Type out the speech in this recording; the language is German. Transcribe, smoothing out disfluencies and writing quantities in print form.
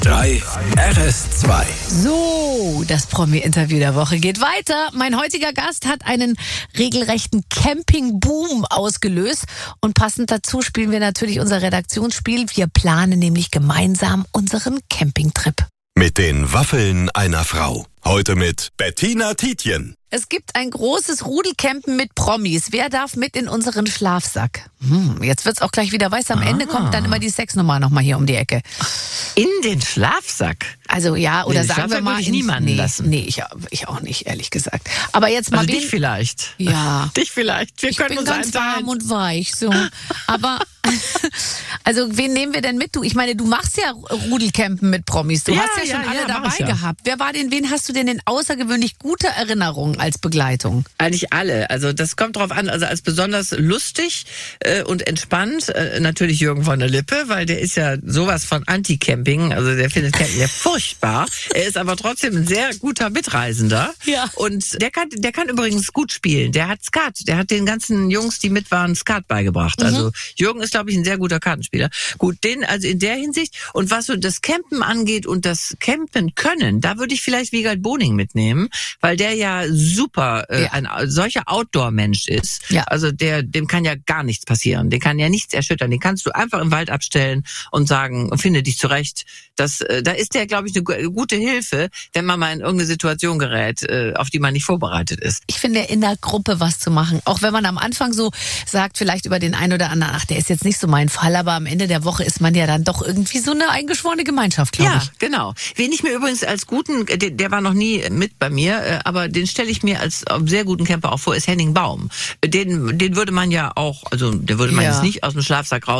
3 RS2. So, das Promi-Interview der Woche geht weiter. Mein heutiger Gast hat einen regelrechten Camping-Boom ausgelöst. Und passend dazu spielen wir natürlich unser Redaktionsspiel. Wir planen nämlich gemeinsam unseren Campingtrip. Mit den Waffeln einer Frau. Heute mit Bettina Tietjen. Es gibt ein großes Rudelcampen mit Promis. Wer darf mit in unseren Schlafsack? Jetzt wird's auch gleich wieder weiß. Am Ende kommt dann immer die Sexnummer nochmal hier um die Ecke. In den Schlafsack? Also ja, oder Den sagen wir Schlafsack mal... würde ich niemanden lassen. Nee, ich auch nicht, ehrlich gesagt. Aber jetzt mal... Also dich vielleicht. Ja. Dich vielleicht. Wir Ich können bin uns ganz warm einteilen. und weich, so. Aber, also, wen nehmen wir denn mit? Ich meine, du machst ja Rudelcampen mit Promis. Du Ja, hast ja schon alle mach dabei ich ja. gehabt. Wen hast du denn in außergewöhnlich guter Erinnerung als Begleitung? Eigentlich alle. Also das kommt drauf an. Also als besonders lustig und entspannt natürlich Jürgen von der Lippe, weil der ist ja sowas von Anti-Camping. Also der findet Camping ja furchtbar. Er ist aber trotzdem ein sehr guter Mitreisender. Ja. Und der kann übrigens gut spielen. Der hat Skat. Der hat den ganzen Jungs, die mit waren, Skat beigebracht. Also Jürgen ist, glaube ich, ein sehr guter Kartenspieler. Gut, also in der Hinsicht. Und was so das Campen angeht und das Campen können, da würde ich vielleicht Wiegald Boning mitnehmen, weil der ja super ein solcher Outdoor-Mensch ist. Ja. Also dem kann ja gar nichts passieren. Den kann ja nichts erschüttern. Den kannst du einfach im Wald abstellen und sagen, finde dich zurecht. Da ist der, glaube ich, eine gute Hilfe, wenn man mal in irgendeine Situation gerät, auf die man nicht vorbereitet ist. Ich finde, in der Gruppe was zu machen. Auch wenn man am Anfang so sagt, vielleicht über den einen oder anderen, ach, der ist jetzt nicht so mein Fall, aber am Ende der Woche ist man ja dann doch irgendwie so eine eingeschworene Gemeinschaft, glaube ich. Ja, genau. Wen ich mir übrigens als guten, der war noch nie mit bei mir, aber den stelle ich mir als sehr guten Camper auch vor, ist Henning Baum. Den würde man ja auch, also der würde man jetzt nicht aus dem Schlafsack raus